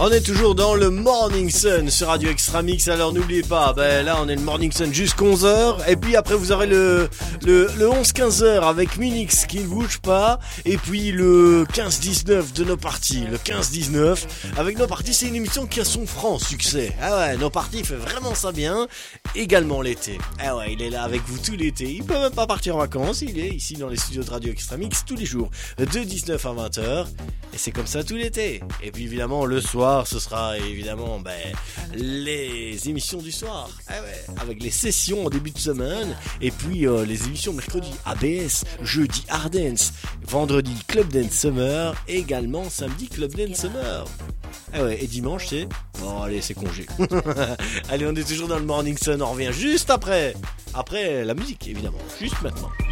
On est toujours dans le Morning Sun sur Radio Extra Mix, alors n'oubliez pas, là on est le Morning Sun jusqu'à 11h, et puis après vous aurez le 11-15h avec Minix qui ne bouge pas, et puis le 15-19 de nos parties, le 15-19 avec nos parties, c'est une émission qui a son franc succès. Ah ouais, nos parties, il fait vraiment ça bien, également l'été. Ah ouais, il est là avec vous tout l'été, il peut même pas partir en vacances, il est ici dans les studios de Radio Extra Mix tous les jours, de 19 à 20h, et c'est comme ça tout l'été. Et puis évidemment le soir, ce sera évidemment les émissions du soir, avec les sessions en début de semaine, et puis les émissions mercredi ABS, jeudi Hard Dance, vendredi Club Dance Summer, et également samedi Club Dance Summer. Et dimanche c'est... Bon allez, c'est congé. Allez, on est toujours dans le Morning Sun, on revient juste après la musique évidemment, juste maintenant.